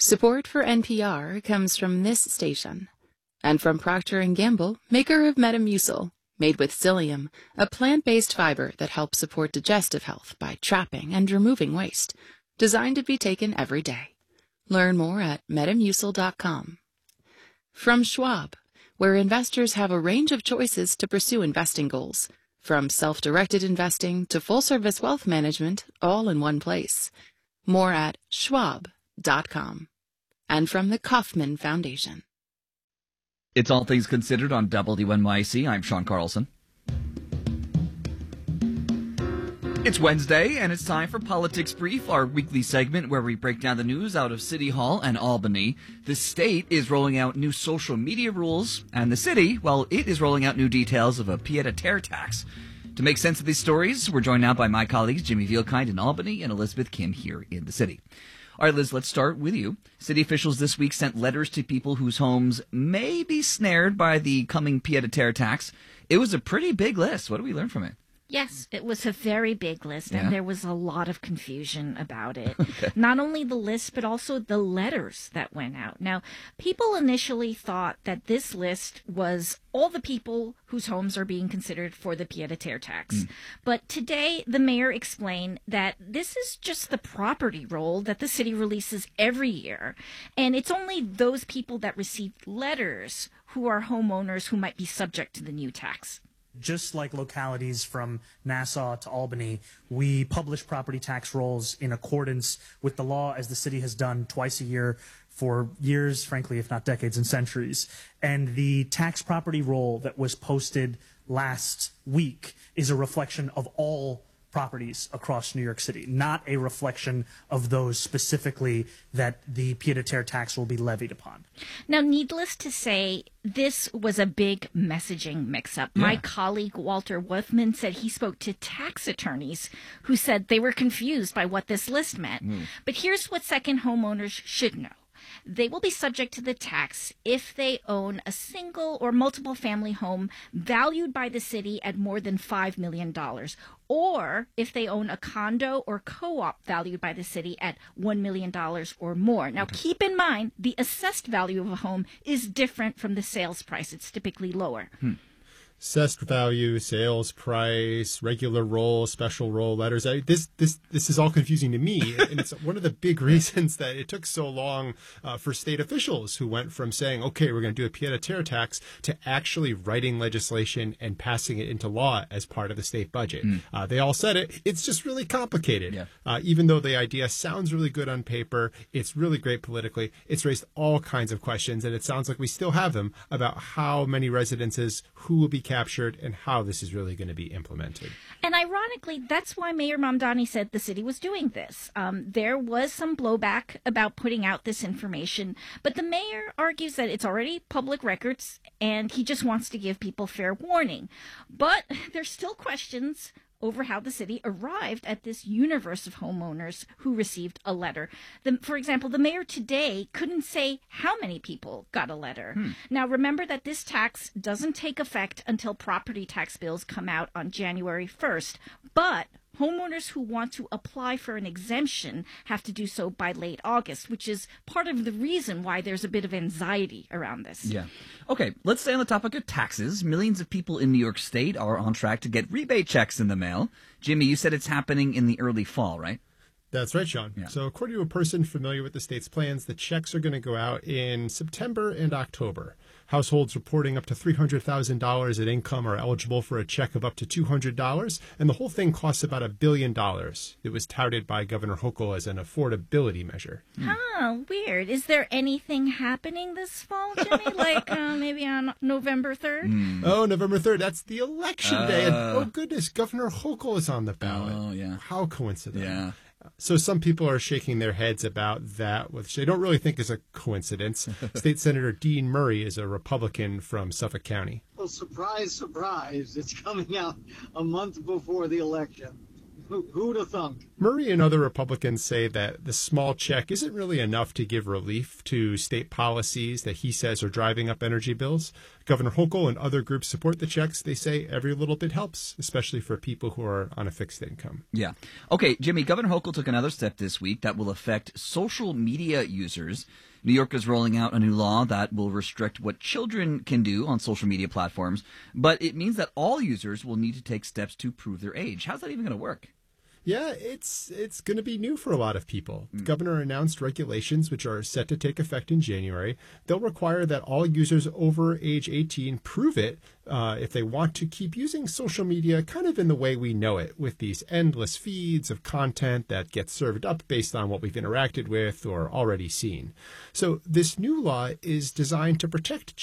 Support for NPR comes from this station and from Procter & Gamble, maker of Metamucil, made with psyllium, a plant-based fiber that helps support digestive health by trapping and removing waste, designed to be taken every day. Learn more at metamucil.com. From Schwab, where investors have a range of choices to pursue investing goals, from self-directed investing to full-service wealth management, all in one place. More at schwab.com. And from the Kauffman Foundation. It's All Things Considered on WNYC. I'm Sean Carlson. It's Wednesday, and it's time for Politics Brief, our weekly segment where we break down the news out of City Hall and Albany. The state is rolling out new social media rules, and the city, well, it is rolling out new details of a pied-à-terre tax. To make sense of these stories, we're joined now by my colleagues Jimmy Vielkind in Albany and Elizabeth Kim here in the city. All right, Liz, let's start with you. City officials this week sent letters to people whose homes may be snared by the coming pied-à-terre tax. It was a pretty big list. What did we learn from it? Yes, it was a very big list, and there was a lot of confusion about it. Okay. Not only the list, but also the letters that went out. Now, people initially thought that this list was all the people whose homes are being considered for the pied-à-terre tax. But today, the mayor explained that this is just the property roll that the city releases every year, and it's only those people that received letters who are homeowners who might be subject to the new tax. Just like localities from Nassau to Albany, we publish property tax rolls in accordance with the law, as the city has done twice a year for years, frankly, if not decades and centuries. And the tax property roll that was posted last week is a reflection of all properties across New York City, not a reflection of those specifically that the pied-à-terre tax will be levied upon. Now, needless to say, this was a big messaging mix-up. My colleague Walter Wolfman said he spoke to tax attorneys who said they were confused by what this list meant. But here's what second homeowners should know. They will be subject to the tax if they own a single or multiple family home valued by the city at more than $5 million, or if they own a condo or co-op valued by the city at $1 million or more. Now, keep in mind, the assessed value of a home is different from the sales price. It's typically lower. Assessed value, sales price, regular roll, special roll letters. This is all confusing to me, and it's one of the big reasons that it took so long for state officials who went from saying, okay, we're going to do a pied-à-terre tax, to actually writing legislation and passing it into law as part of the state budget. They all said it. It's just really complicated. Even though the idea sounds really good on paper, it's really great politically, it's raised all kinds of questions, and it sounds like we still have them about how many residences, who will be captured, and how this is really going to be implemented. And ironically, that's why Mayor Mamdani said the city was doing this. There was some blowback about putting out this information, but the mayor argues that it's already public records and he just wants to give people fair warning. But there's still questions over how the city arrived at this universe of homeowners who received a letter. For example, the mayor today couldn't say how many people got a letter. Now, remember that this tax doesn't take effect until property tax bills come out on January 1st, but homeowners who want to apply for an exemption have to do so by late August, which is part of the reason why there's a bit of anxiety around this. Yeah. Okay, let's stay on the topic of taxes. Millions of people in New York State are on track to get rebate checks in the mail. Jimmy, you said it's happening in the early fall, right? That's right, Sean. Yeah. So according to a person familiar with the state's plans, the checks are going to go out in September and October. Households reporting up to $300,000 in income are eligible for a check of up to $200, and the whole thing costs about $1 billion. It was touted by Governor Hochul as an affordability measure. Oh, weird. Is there anything happening this fall, Jimmy? Like maybe on November 3rd? Oh, November 3rd. That's the election day. And oh, goodness, Governor Hochul is on the ballot. Oh, yeah. How coincidental. Yeah. So some people are shaking their heads about that, which they don't really think is a coincidence. State Senator Dean Murray is a Republican from Suffolk County. Well, surprise, surprise, it's coming out a month before the election. Who'd have thunk? Murray and other Republicans say that the small check isn't really enough to give relief to state policies that he says are driving up energy bills. Governor Hochul and other groups support the checks. They say every little bit helps, especially for people who are on a fixed income. Yeah. Okay, Jimmy, Governor Hochul took another step this week that will affect social media users. New York is rolling out a new law that will restrict what children can do on social media platforms, but it means that all users will need to take steps to prove their age. How's that even going to work? Yeah, it's going to be new for a lot of people. The governor announced regulations which are set to take effect in January. They'll require that all users over age 18 prove it if they want to keep using social media kind of in the way we know it, with these endless feeds of content that gets served up based on what we've interacted with or already seen. So this new law is designed to protect